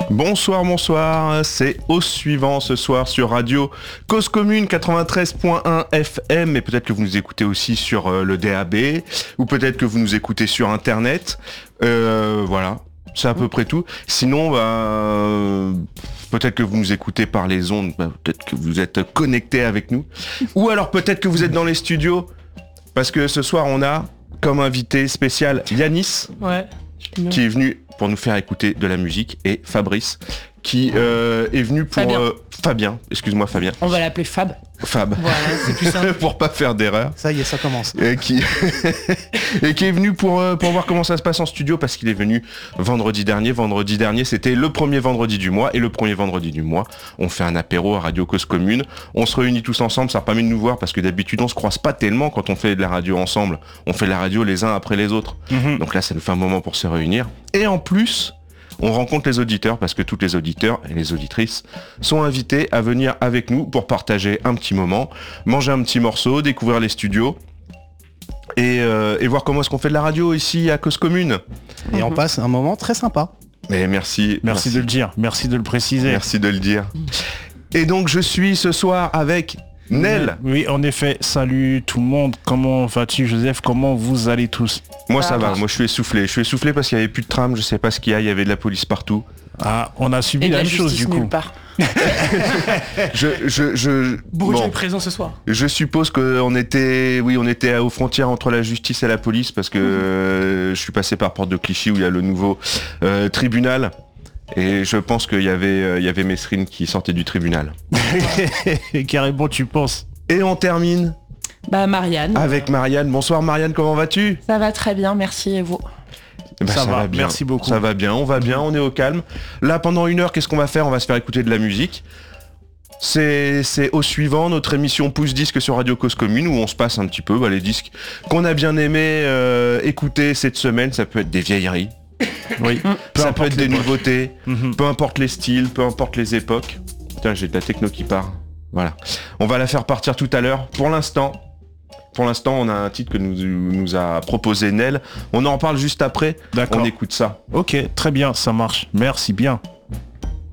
Bonsoir, c'est au suivant ce soir sur Radio Cause Commune 93.1 FM, et peut-être que vous nous écoutez aussi sur le DAB, ou peut-être que vous nous écoutez sur Internet, voilà, c'est à peu près tout. Sinon, peut-être que vous nous écoutez par les ondes, peut-être que vous êtes connectés avec nous, ou alors peut-être que vous êtes dans les studios, parce que ce soir on a comme invité spécial Yanis, qui est venu pour nous faire écouter de la musique, et Fabrice, qui est venu pour... Fabien, excuse-moi Fabien. On va l'appeler Fab. Fab. Voilà, c'est plus simple. Pour pas faire d'erreur. Ça y est, ça commence. Et qui est venu pour voir comment ça se passe en studio, parce qu'il est venu vendredi dernier. Vendredi dernier, c'était le premier vendredi du mois, et le premier vendredi du mois, on fait un apéro à Radio Cause Commune. On se réunit tous ensemble, ça permet de nous voir, parce que d'habitude on se croise pas tellement quand on fait de la radio ensemble. On fait de la radio les uns après les autres. Donc là, ça nous fait un moment pour se réunir. Et en plus, on rencontre les auditeurs, parce que tous les auditeurs et les auditrices sont invités à venir avec nous pour partager un petit moment, manger un petit morceau, découvrir les studios et voir comment est-ce qu'on fait de la radio ici à Cause Commune. Et on passe un moment très sympa. Mais merci de le dire, merci de le préciser. Merci de le dire. Et donc je suis ce soir avec Nel. Oui, en effet, salut tout le monde, comment vas-tu Joseph, comment vous allez tous? Moi ça va, moi je suis essoufflé parce qu'il n'y avait plus de tram, je sais pas ce qu'il y a, il y avait de la police partout. Ah, on a subi la même chose du coup. Bourdieu est présent ce soir. Je suppose qu'on était aux frontières entre la justice et la police, parce que je suis passé par Porte de Clichy où il y a le nouveau tribunal. Et je pense qu'il y avait Mesrine qui sortait du tribunal. Carrément, tu penses. Et on termine Marianne. Avec Marianne. Bonsoir Marianne, comment vas-tu? Ça va très bien, merci, et vous? Ça va bien. Merci beaucoup. Ça va bien, on va bien, on est au calme. Là, pendant 1 heure, qu'est-ce qu'on va faire? On va se faire écouter de la musique. C'est au suivant, notre émission Pouce Disque sur Radio Cause Commune, où on se passe un petit peu les disques qu'on a bien aimé écouter cette semaine. Ça peut être des vieilleries. Oui, ça peut être des nouveautés, peu importe les styles, peu importe les époques. Putain, j'ai de la techno qui part. Voilà. On va la faire partir tout à l'heure. Pour l'instant, on a un titre que nous a proposé Nel. On en parle juste après. D'accord. On écoute ça. Ok, très bien, ça marche. Merci bien.